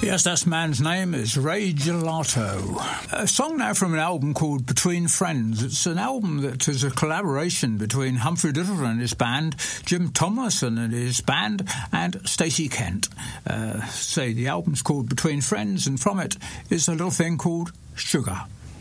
Yes, that man's name is Ray Gelato. A song now from an album called Between Friends. It's an album that is a collaboration between Humphrey Little and his band, Jim Thomason and his band, and Stacey Kent. The album's called Between Friends, and from it is a little thing called Sugar.